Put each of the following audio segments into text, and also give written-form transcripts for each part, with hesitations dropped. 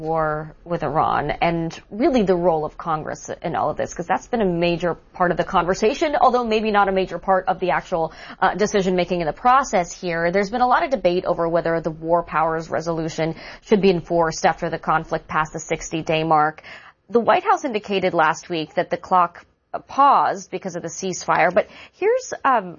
war with Iran and really the role of Congress in all of this, because that's been a major part of the conversation, although maybe not a major part of the actual decision making in the process here. There's been a lot of debate over whether the War Powers Resolution should be enforced after the conflict passed the 60-day mark. The White House indicated last week that the clock paused because of the ceasefire, but here's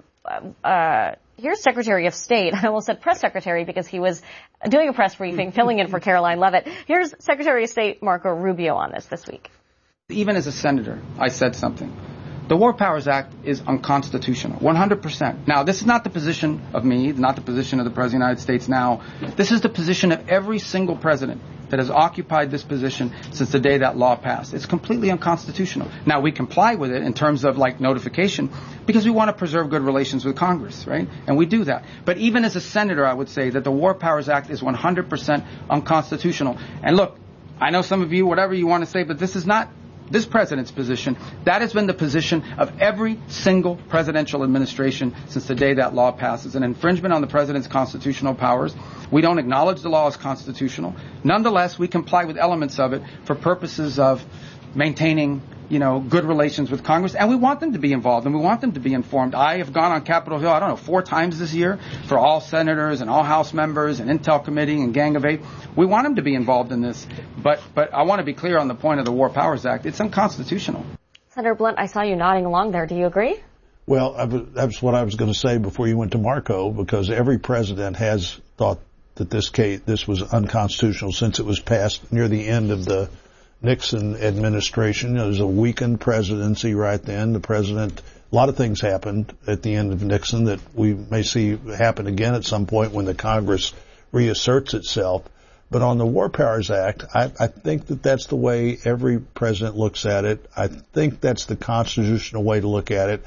Secretary of State. I almost said press secretary because he was doing a press briefing, filling in for Caroline Leavitt. Here's Secretary of State Marco Rubio on this week. Even as a senator, I said something. The War Powers Act is unconstitutional, 100%. Now, this is not the position of me, not the position of the President of the United States now. This is the position of every single president that has occupied this position since the day that law passed. It's completely unconstitutional. Now, we comply with it in terms of, like, notification because we want to preserve good relations with Congress, right? And we do that. But even as a senator, I would say that the War Powers Act is 100% unconstitutional. And look, I know some of you, whatever you want to say, but this is not this president's position. That has been the position of every single presidential administration since the day that law passes. An infringement on the president's constitutional powers. We don't acknowledge the law as constitutional. Nonetheless, we comply with elements of it for purposes of maintaining, good relations with Congress. And we want them to be involved and we want them to be informed. I have gone on Capitol Hill, 4 times this year for all senators and all House members and Intel Committee and Gang of Eight. We want them to be involved in this. But I want to be clear on the point of the War Powers Act. It's unconstitutional. Senator Blunt, I saw you nodding along there. Do you agree? Well, that's what I was going to say before you went to Marco, because every president has thought that this was unconstitutional since it was passed near the end of the Nixon administration. There was a weakened presidency right then. A lot of things happened at the end of Nixon that we may see happen again at some point when the Congress reasserts itself. But on the War Powers Act, I think that's the way every president looks at it. I think that's the constitutional way to look at it.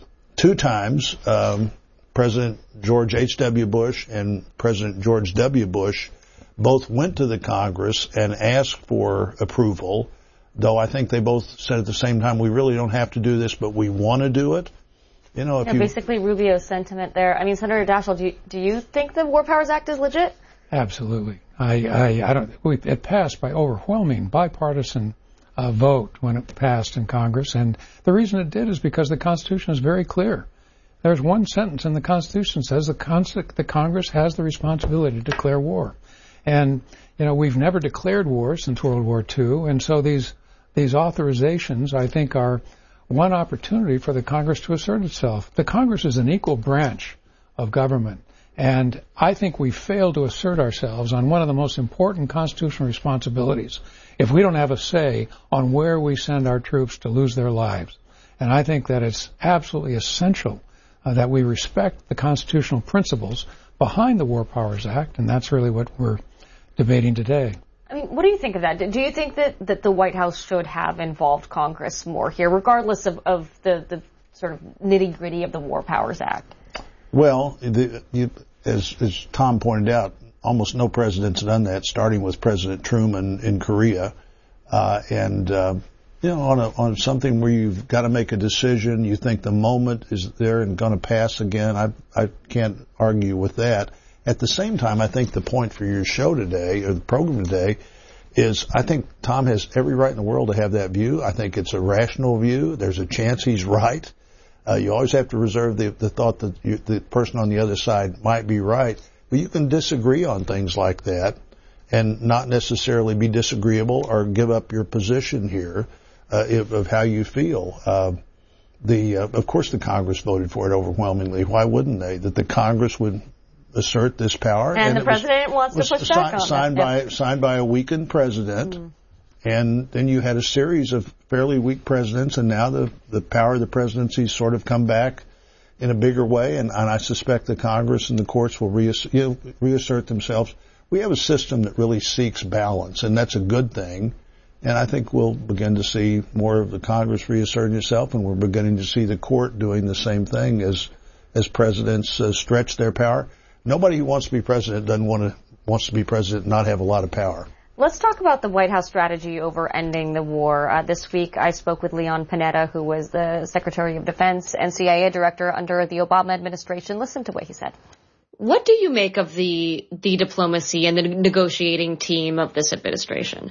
2 times, President George H.W. Bush and President George W. Bush both went to the Congress and asked for approval, though I think they both said at the same time, we really don't have to do this, but we want to do it. Basically Rubio's sentiment there. I mean, Senator Daschle, do you think the War Powers Act is legit? Absolutely. It passed by overwhelming bipartisan vote when it passed in Congress, and the reason it did is because the Constitution is very clear. There's one sentence in the Constitution that says the Congress has the responsibility to declare war. And, we've never declared war since World War II, and so these authorizations, I think, are one opportunity for the Congress to assert itself. The Congress is an equal branch of government, and I think we fail to assert ourselves on one of the most important constitutional responsibilities if we don't have a say on where we send our troops to lose their lives. And I think that it's absolutely essential that we respect the constitutional principles behind the War Powers Act, and that's really what we're debating today. I mean, what do you think of that? Do you think that the White House should have involved Congress more here, regardless of the sort of nitty-gritty of the War Powers Act? Well, as Tom pointed out, almost no president's done that, starting with President Truman in Korea. On something where you've got to make a decision, you think the moment is there and going to pass again, I can't argue with that. At the same time, I think the point for your show today, or the program today, is I think Tom has every right in the world to have that view. I think it's a rational view. There's a chance he's right. You always have to reserve the thought that the person on the other side might be right. But you can disagree on things like that and not necessarily be disagreeable or give up your position here of how you feel. Of course the Congress voted for it overwhelmingly. Why wouldn't they? That the Congress would assert this power. And the president wants to push back on it. Signed by a weakened president. Mm. And then you had a series of fairly weak presidents, and now the power of the presidency sort of come back in a bigger way, and I suspect the Congress and the courts will reassert themselves. We have a system that really seeks balance, and that's a good thing. And I think we'll begin to see more of the Congress reasserting itself, and we're beginning to see the court doing the same thing as presidents stretch their power. Nobody who wants to be president wants to be president and not have a lot of power. Let's talk about the White House strategy over ending the war. This week, I spoke with Leon Panetta, who was the Secretary of Defense and CIA Director under the Obama administration. Listen to what he said. What do you make of the diplomacy and the negotiating team of this administration?